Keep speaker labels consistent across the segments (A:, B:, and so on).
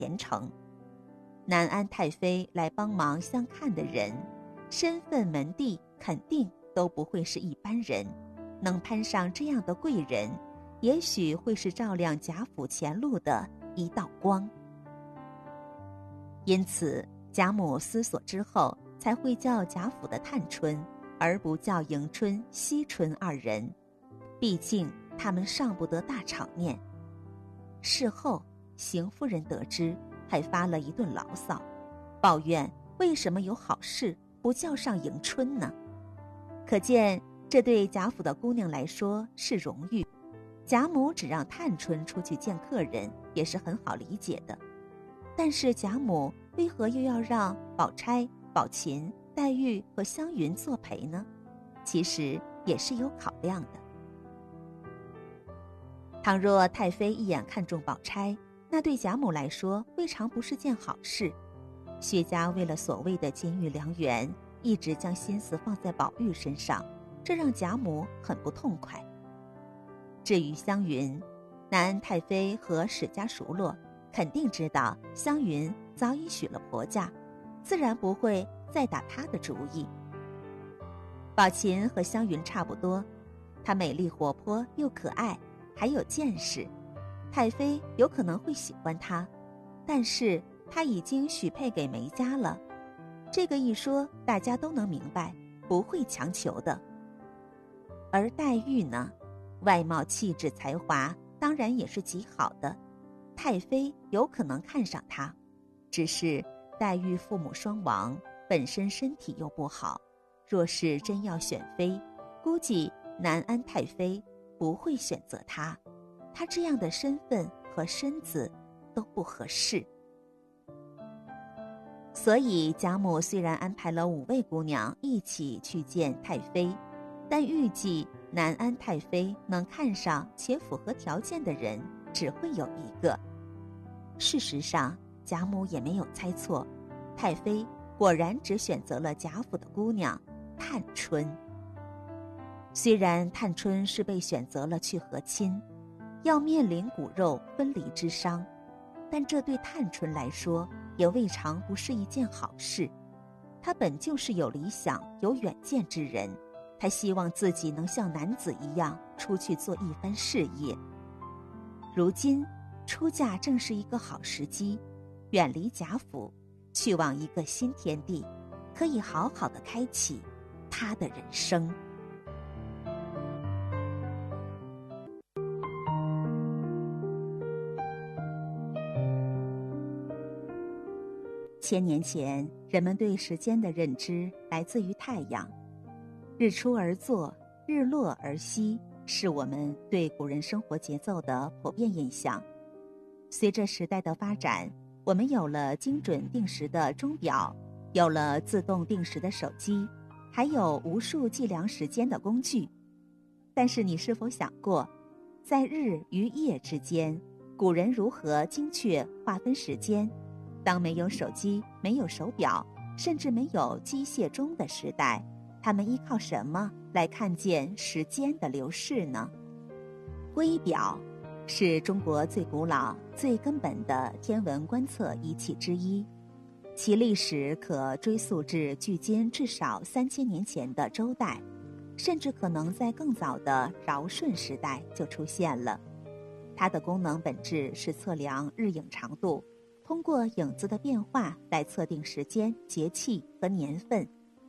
A: 虔诚。南安太妃来帮忙相看的人，身份门第肯定都不会是一般人，能攀上这样的贵人，也许会是照亮贾府前路的一道光。因此贾母思索之后，才会叫贾府的探春，而不叫迎春、惜春二人，毕竟他们上不得大场面。事后邢夫人得知，还发了一顿牢骚，抱怨为什么有好事不叫上迎春呢？可见这对贾府的姑娘来说是荣誉。贾母只让探春出去见客人，也是很好理解的。但是贾母为何又要让宝钗、宝琴、黛玉和湘云作陪呢？其实也是有考量的。倘若太妃一眼看中宝钗，那对贾母来说未尝不是件好事。薛家为了所谓的金玉良缘，一直将心思放在宝玉身上，这让贾母很不痛快。至于湘云，南安太妃和史家熟络，肯定知道湘云早已许了婆家，自然不会再打她的主意。宝琴和湘云差不多，她美丽活泼又可爱，还有见识，太妃有可能会喜欢她，但是她已经许配给梅家了，这个一说大家都能明白，不会强求的。而黛玉呢，外貌气质才华当然也是极好的，太妃有可能看上她，只是黛玉父母双亡，本身身体又不好，若是真要选妃，估计南安太妃不会选择她，她这样的身份和身子都不合适。所以贾母虽然安排了5位姑娘一起去见太妃，但预计南安太妃能看上且符合条件的人只会有一个。事实上贾母也没有猜错，太妃果然只选择了贾府的姑娘探春。虽然探春是被选择了去和亲，要面临骨肉分离之伤，但这对探春来说也未尝不是一件好事。她本就是有理想有远见之人，她希望自己能像男子一样出去做一番事业。如今出嫁正是一个好时机，远离贾府，去往一个新天地，可以好好的开启她的人生。千年前，人们对时间的认知来自于太阳，日出而作，日落而息，是我们对古人生活节奏的普遍印象。随着时代的发展，我们有了精准定时的钟表，有了自动定时的手机，还有无数计量时间的工具。但是你是否想过，在日与夜之间，古人如何精确划分时间？当没有手机，没有手表，甚至没有机械钟的时代，他们依靠什么来看见时间的流逝呢？圭表是中国最古老、最根本的天文观测仪器之一，其历史可追溯至距今至少3000年前的周代，甚至可能在更早的尧舜时代就出现了。它的功能本质是测量日影长度，通过影子的变化来测定时间、节气和年份。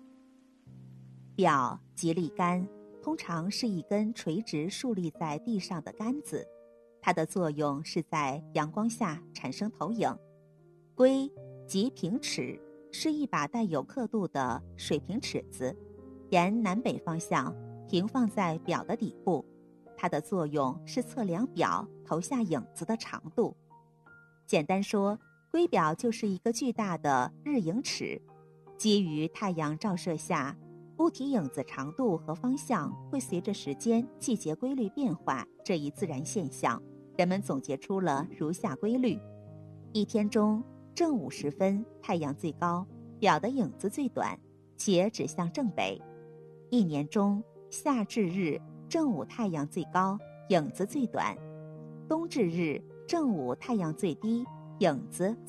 A: 表即立杆，通常是一根垂直竖立在地上的杆子，它的作用是在阳光下产生投影。圭即平尺，是一把带有刻度的水平尺子，沿南北方向平放在表的底部，它的作用是测量表投下影子的长度。简单说，圭表就是一个巨大的日影尺，基于太阳照射下物体影子长度和方向会随着时间、季节规律变化这一自然现象，人们总结出了如下规律：一天中正午时分，太阳最高，表的影子最短，且指向正北；一年中夏至日，正午太阳最高，影子最短；冬至日，正午太阳最低，影子